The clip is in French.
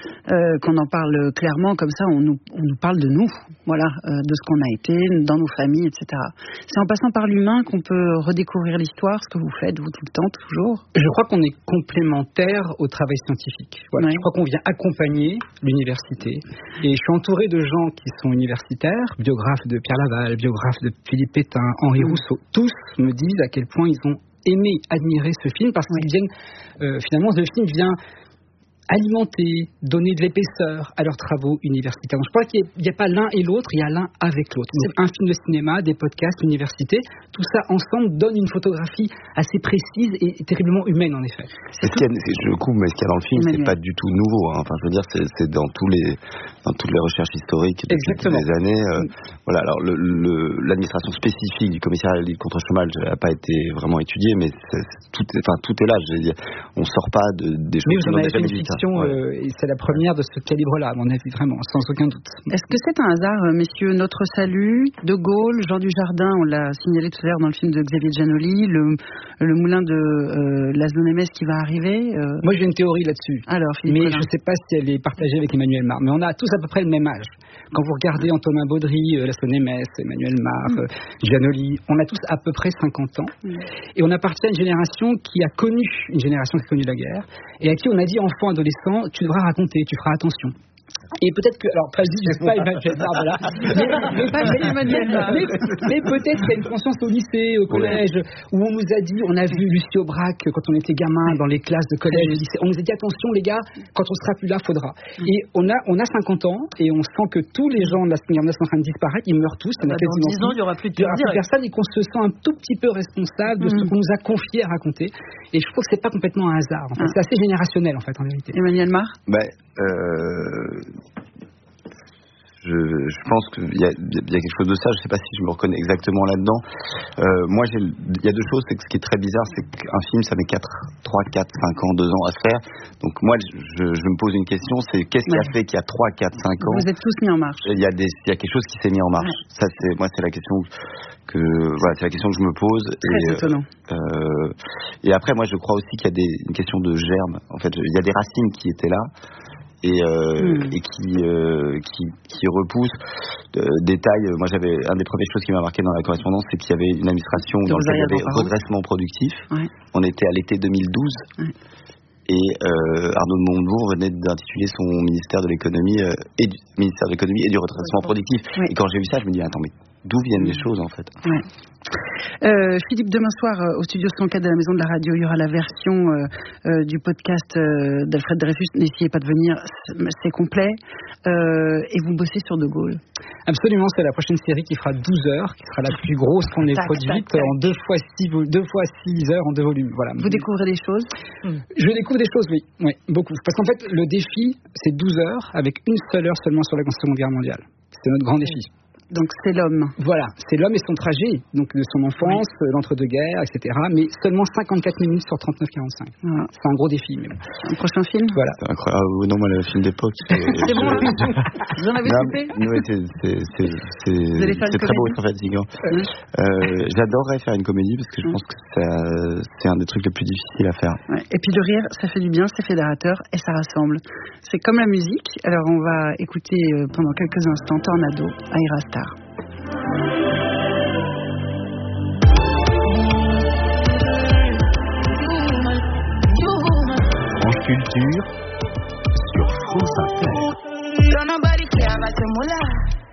qu'on en parle clairement, comme ça on nous parle de nous, voilà, de ce qu'on a été, dans nos familles, etc. C'est en passant par l'humain qu'on peut redécouvrir l'histoire, ce que vous faites, vous, tout le temps, toujours. Je crois qu'on est complémentaires au travail scientifique. Voilà. Oui. Je crois qu'on vient accompagner l'université. Et je suis entouré de gens qui sont universitaires, biographes de Pierre Laval, biographes de Philippe Pétain, Henri Rousseau. Tous me disent à quel point ils ont aimé, admirer ce film, parce qu'ils viennent, finalement, ce film vient alimenter, donner de l'épaisseur à leurs travaux universitaires. Donc, je crois qu'il n'y a pas l'un et l'autre, il y a l'un avec l'autre. Donc, un film de cinéma, des podcasts, l'université, tout ça ensemble donne une photographie assez précise et terriblement humaine, en effet. Je coupe, mais ce qu'il y a dans le film, c'est pas du tout nouveau. Hein. Enfin, je veux dire, c'est dans toutes les recherches historiques depuis toutes les années. Voilà. Alors, l'administration spécifique du commissariat de lutte contre le chômage n'a pas été vraiment étudiée, mais tout est là. Je veux dire, on sort pas des choses qui n'ont jamais vu. Et c'est la première de ce calibre-là, à mon avis, vraiment, sans aucun doute. Est-ce que c'est un hasard, messieurs, Notre Salut, De Gaulle, Jean Dujardin, on l'a signalé tout à l'heure dans le film de Xavier Giannoli, le moulin de Las Donemes qui va arriver Moi, j'ai une théorie là-dessus. Alors, Philippe mais Collin. je ne sais pas si elle est partagée avec Emmanuel Mar. Mais on a tous à peu près le même âge. Quand vous regardez Antonin Baudry, Las Donemes, Emmanuel Mar, Giannoli, on a tous à peu près 50 ans. Et on appartient à une génération qui a connu la guerre, et à qui on a dit, enfant, adolescent, tu devras raconter, tu feras attention. Et peut-être que, alors pas Emmanuel Mar, voilà, mais peut-être qu'il y a une conscience au lycée, au collège, où on nous a dit, on a vu Lucie Aubrac quand on était gamin dans les classes de collège, lycée, on nous a dit attention les gars, quand on sera plus là, faudra. Et on a 50 ans et on sent que tous les gens de la seconde guerre sont en train de disparaître, ils meurent tous, dans 10 ans il y aura plus de personne et qu'on se sent un tout petit peu responsable de ce qu'on nous a confié à raconter. Et je trouve que c'est pas complètement un hasard. En fait. C'est assez générationnel en fait en vérité. Emmanuel Mar. Je pense qu'il y a quelque chose de ça. Je ne sais pas si je me reconnais exactement là-dedans. Moi, il y a deux choses. C'est que ce qui est très bizarre, c'est qu'un film, ça met 3, 4, 5 ans, 2 ans à se faire. Donc moi, je me pose une question. C'est qu'est-ce qui a fait qu'il y a 3, 4, 5 ans vous êtes tous mis en marche. Il y a quelque chose qui s'est mis en marche. Ça, c'est la question que je me pose. Très étonnant. Et après, moi, je crois aussi qu'il y a une question de germe. En fait, il y a des racines qui étaient là. Et qui repousse détail. Moi, j'avais une des premières choses qui m'a marqué dans la correspondance, c'est qu'il y avait une administration dans laquelle il y avait redressement productif. On était à l'été 2012 et Arnaud de Montebourg venait d'intituler son ministère de l'économie et du redressement productif. Et quand j'ai vu ça, je me dis attends, mais d'où viennent les choses en fait? Philippe, demain soir au studio 104 de la Maison de la Radio, il y aura la version du podcast d'Alfred Dreyfus. N'essayez pas de venir, c'est complet. Et vous bossez sur De Gaulle. Absolument, c'est la prochaine série qui fera 12 heures, qui sera la plus grosse qu'on ait produite en 2 fois 6 heures en 2 volumes. Voilà. Vous découvrez des choses? Je découvre des choses, oui, beaucoup. Parce qu'en fait, le défi, c'est 12 heures avec une seule heure seulement sur la Seconde Guerre mondiale. C'est notre grand défi. Donc c'est l'homme. Voilà, c'est l'homme et son trajet, donc de son enfance, l'entre-deux-guerres, etc. Mais seulement 54 minutes sur 39-45. Voilà. C'est un gros défi. Mais bon. Un prochain film? Voilà. C'est incroyable. Non, moi, le film d'époque. C'est bon. Vous en avez coupé? Oui, c'est très beau, très fatigant. J'adorerais faire une comédie parce que je pense que c'est un des trucs les plus difficiles à faire. Et puis le rire, ça fait du bien, c'est fédérateur et ça rassemble. C'est comme la musique. Alors on va écouter pendant quelques instants Tornado, Aira Star. France Culture sur France Inter. Don't nobody care about your mullah.